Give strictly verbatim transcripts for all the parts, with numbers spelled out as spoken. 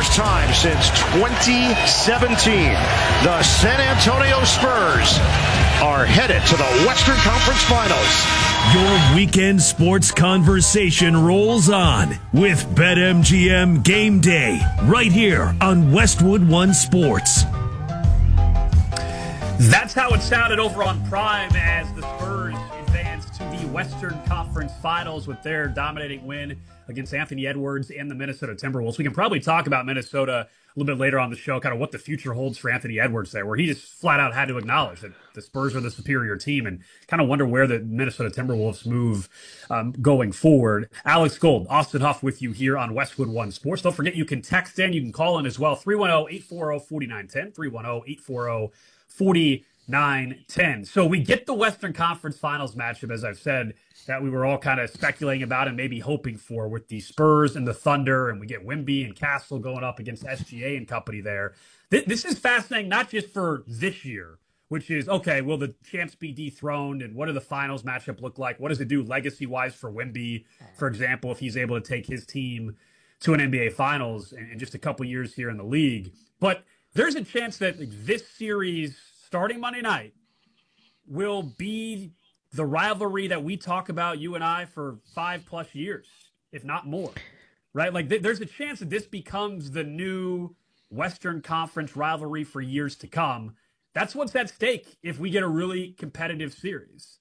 first time since twenty seventeen, the San Antonio Spurs are headed to the Western Conference Finals. Your weekend sports conversation rolls on with BetMGM Game Day right here on Westwood One Sports. That's how it sounded over on Prime as the Spurs advance to the Western Conference Finals with their dominating win against Anthony Edwards and the Minnesota Timberwolves. We can probably talk about Minnesota a little bit later on the show, kind of what the future holds for Anthony Edwards there, where he just flat out had to acknowledge that the Spurs are the superior team and kind of wonder where the Minnesota Timberwolves move um, going forward. Alex Gold, Austin Huff with you here on Westwood One Sports. Don't forget you can text in, you can call in as well, three one zero, eight four zero, four nine one zero, three one zero, eight four zero, four nine one zero. So we get the Western Conference Finals matchup, as I've said, that we were all kind of speculating about and maybe hoping for with the Spurs and the Thunder, and we get Wemby and Castle going up against S G A and company there. Th- this is fascinating, not just for this year, which is, okay, will the champs be dethroned, and what do the finals matchup look like? What does it do legacy-wise for Wemby, for example, if he's able to take his team to an N B A Finals in, in just a couple years here in the league? But there's a chance that this series, starting Monday night, will be the rivalry that we talk about, you and I, for five plus years, if not more, right? Like th- there's a chance that this becomes the new Western Conference rivalry for years to come. That's what's at stake if we get a really competitive series.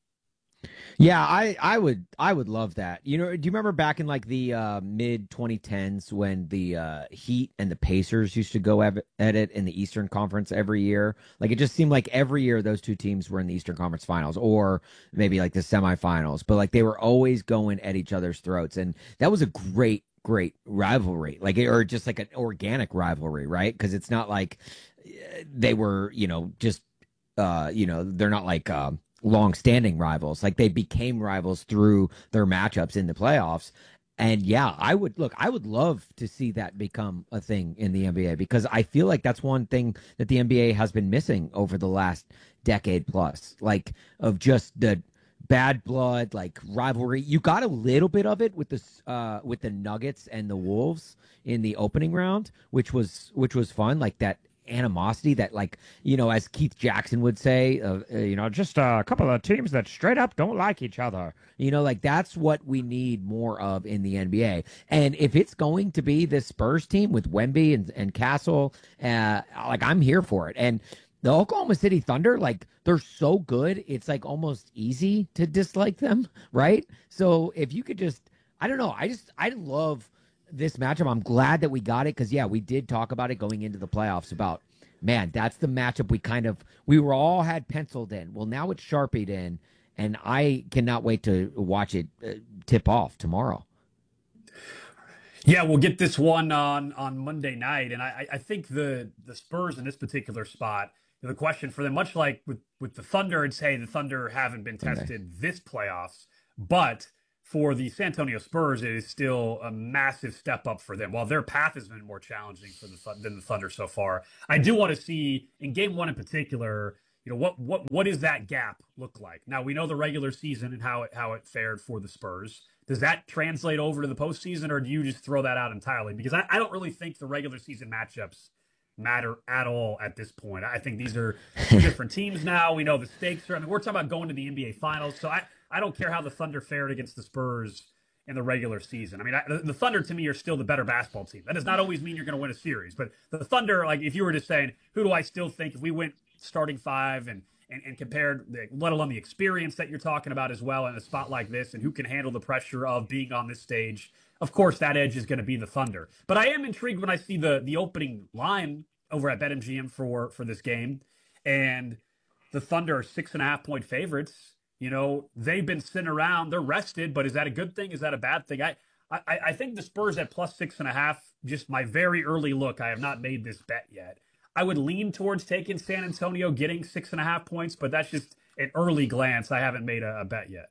Yeah, I, I would I would love that. You know, do you remember back in like the uh, mid twenty tens when the uh, Heat and the Pacers used to go at it in the Eastern Conference every year? Like it just seemed like every year those two teams were in the Eastern Conference Finals or maybe like the semifinals, but like they were always going at each other's throats, and that was a great great rivalry, like or just like an organic rivalry, right? Because it's not like they were, you know, just uh, you know, they're not like. Um, long-standing rivals. Like they became rivals through their matchups in the playoffs. And yeah, I would look, I would love to see that become a thing in the N B A, because I feel like that's one thing that the N B A has been missing over the last decade plus, like of just the bad blood, like rivalry. You got a little bit of it with the uh with the Nuggets and the Wolves in the opening round, which was which was fun, like that animosity that, like, you know, as Keith Jackson would say, uh, uh, you know, just a couple of teams that straight up don't like each other. You know, like that's what we need more of in the N B A. And if it's going to be this Spurs team with Wemby and, and Castle, uh, like I'm here for it. And the Oklahoma City Thunder, like they're so good, it's like almost easy to dislike them, right? So if you could just, I don't know, I just, I love this matchup. I'm glad that we got it because, yeah, we did talk about it going into the playoffs about, man, that's the matchup we kind of, we were all had penciled in. Well, now it's Sharpied in, and I cannot wait to watch it uh, tip off tomorrow. Yeah, we'll get this one on, on Monday night, and I, I think the the Spurs in this particular spot, the question for them, much like with, with the Thunder, and say the Thunder haven't been tested okay. this playoffs, but for the San Antonio Spurs, it is still a massive step up for them. While their path has been more challenging for the than the Thunder so far, I do want to see in Game One in particular, you know, what what what does that gap look like? Now we know the regular season and how it how it fared for the Spurs. Does that translate over to the postseason, or do you just throw that out entirely? Because I, I don't really think the regular season matchups matter at all at this point. I think these are two different teams now. We know the stakes are. I mean, we're talking about going to the N B A Finals, so I. I don't care how the Thunder fared against the Spurs in the regular season. I mean, I, the, the Thunder to me are still the better basketball team. That does not always mean you're going to win a series, but the Thunder, like if you were just saying, who do I still think if we went starting five and and, and compared, the, let alone the experience that you're talking about as well in a spot like this, and who can handle the pressure of being on this stage, of course that edge is going to be the Thunder. But I am intrigued when I see the the opening line over at BetMGM for for this game, and the Thunder are six and a half point favorites. You know, they've been sitting around. They're rested, but is that a good thing? Is that a bad thing? I, I, I think the Spurs at plus six and a half, just my very early look, I have not made this bet yet. I would lean towards taking San Antonio getting six and a half points, but that's just an early glance. I haven't made a, a bet yet.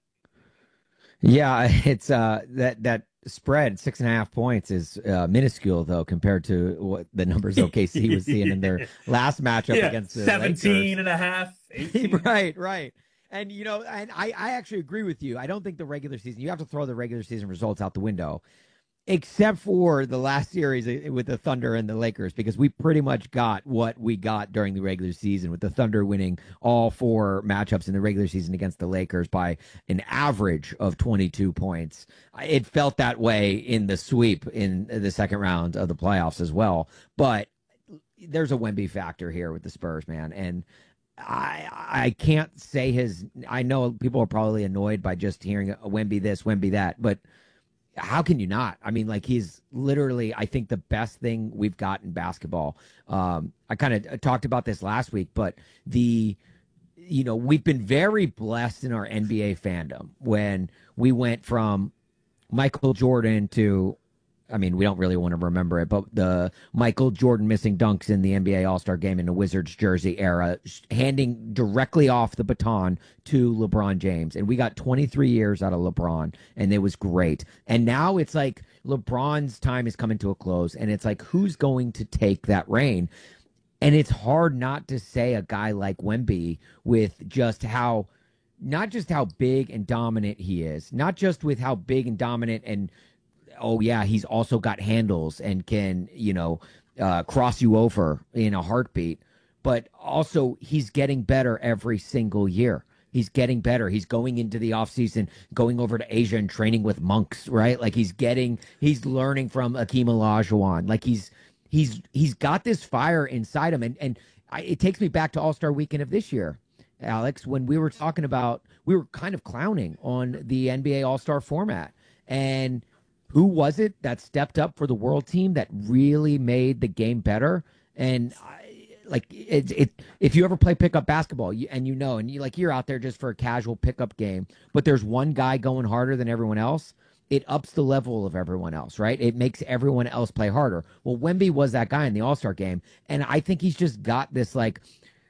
Yeah, it's uh, that that spread, six and a half points, is uh, minuscule, though, compared to what the numbers O K C was seeing in their last matchup yeah, against the seventeen Lakers. And a half. eighteen Right, right. And, you know, and I, I actually agree with you. I don't think the regular season, you have to throw the regular season results out the window. except for the last series with the Thunder and the Lakers, because we pretty much got what we got during the regular season, with the Thunder winning all four matchups in the regular season against the Lakers by an average of twenty-two points. It felt that way in the sweep in the second round of the playoffs as well. But there's a Wemby factor here with the Spurs, man. And I I can't say his. I know people are probably annoyed by just hearing a Wemby this, Wemby that, but how can you not? I mean, like, he's literally, I think, the best thing we've got in basketball. Um, I kind of talked about this last week, but the, you know, we've been very blessed in our N B A fandom when we went from Michael Jordan to, I mean, we don't really want to remember it, but the Michael Jordan missing dunks in the N B A All-Star game in the Wizards jersey era, handing directly off the baton to LeBron James. And we got twenty-three years out of LeBron, and it was great. And now it's like LeBron's time is coming to a close, and it's like, who's going to take that reign? And it's hard not to say a guy like Wemby, with just how, not just how big and dominant he is, not just with how big and dominant and, oh yeah, he's also got handles and can, you know, uh, cross you over in a heartbeat. But also, he's getting better every single year. He's getting better. He's going into the offseason, going over to Asia and training with monks, right? Like, he's getting, he's learning from Akeem Olajuwon. Like, he's, he's, he's got this fire inside him. And, and I, it takes me back to All-Star Weekend of this year, Alex, when we were talking about, we were kind of clowning on the N B A All-Star format. And who was it that stepped up for the world team that really made the game better? And I, like it, it, if you ever play pickup basketball, you, and you know, and you like you're out there just for a casual pickup game, but there's one guy going harder than everyone else, it ups the level of everyone else, right? It makes everyone else play harder. Well, Wemby was that guy in the All-Star game, and I think he's just got this like.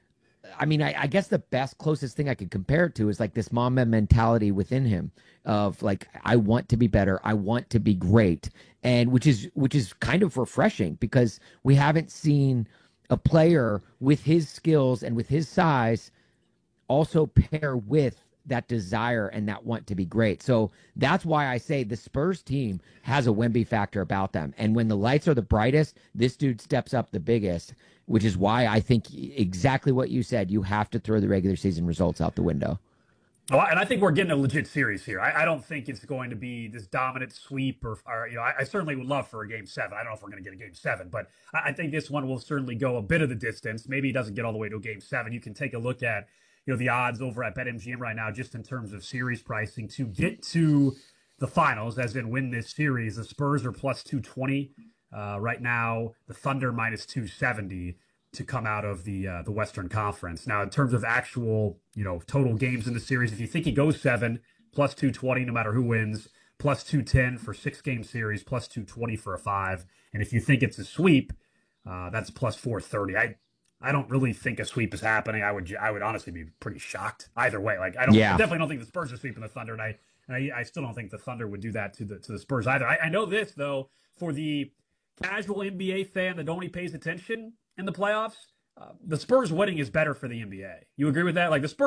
I mean, I, I guess the best, closest thing I could compare it to is like this Mamba mentality within him of like, I want to be better. I want to be great. And which is, which is kind of refreshing, because we haven't seen a player with his skills and with his size also pair with that desire and that want to be great. So that's why I say the Spurs team has a Wemby factor about them. And when the lights are the brightest, this dude steps up the biggest, which is why I think exactly what you said. You have to throw the regular season results out the window. Oh, and I think we're getting a legit series here. I, I don't think it's going to be this dominant sweep, or, or you know, I, I certainly would love for a game seven. I don't know if we're going to get a game seven, but I, I think this one will certainly go a bit of the distance. Maybe it doesn't get all the way to a game seven. You can take a look at, you know, the odds over at BetMGM right now, just in terms of series pricing to get to the finals, as in win this series. The Spurs are plus two twenty uh, right now. The Thunder minus two seventy to come out of the uh, the Western Conference. Now, in terms of actual, you know, total games in the series, if you think it goes seven, plus two twenty no matter who wins, plus two ten for six game series, plus two twenty for a five. And if you think it's a sweep, uh, that's plus four thirty. I I don't really think a sweep is happening. I would I would honestly be pretty shocked either way. Like I don't yeah. I definitely don't think the Spurs are sweeping the Thunder, and I and I, I still don't think the Thunder would do that to the to the Spurs either. I, I know this though, for the casual N B A fan that only pays attention in the playoffs, uh, the Spurs winning is better for the N B A. You agree with that? Like the Spurs